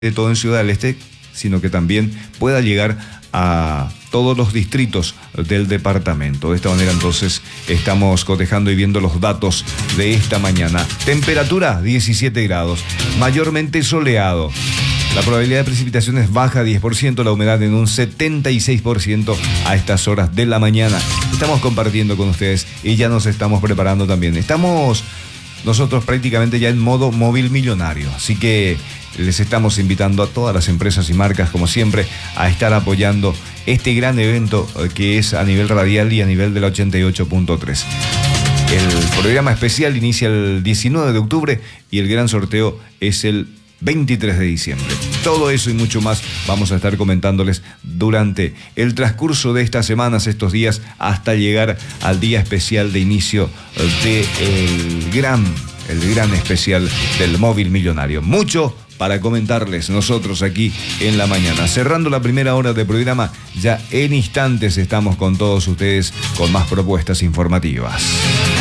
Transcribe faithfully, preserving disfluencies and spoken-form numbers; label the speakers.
Speaker 1: de todo en Ciudad del Este, sino que también pueda llegar a todos los distritos del departamento. De esta manera entonces estamos cotejando y viendo los datos de esta mañana. Temperatura diecisiete grados, mayormente soleado. La probabilidad de precipitaciones baja diez por ciento, la humedad en un setenta y seis por ciento a estas horas de la mañana. Estamos compartiendo con ustedes y ya nos estamos preparando también. Estamos nosotros prácticamente ya en modo móvil millonario, así que les estamos invitando a todas las empresas y marcas, como siempre, a estar apoyando este gran evento que es a nivel radial y a nivel de la ochenta y ocho punto tres. El programa especial inicia el diecinueve de octubre y el gran sorteo es el veintitrés de diciembre. Todo eso y mucho más vamos a estar comentándoles durante el transcurso de estas semanas, estos días, hasta llegar al día especial de inicio del gran, el gran especial del móvil millonario. Mucho para comentarles nosotros aquí en la mañana. Cerrando la primera hora de programa, ya en instantes estamos con todos ustedes con más propuestas informativas.